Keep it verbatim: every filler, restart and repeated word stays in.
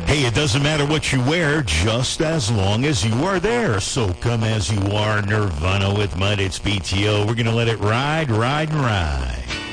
Hey, it doesn't matter what you wear, just as long as you are there. So come as you are, Nirvana with Mud. It's B T O. We're going to let it ride, ride, and ride.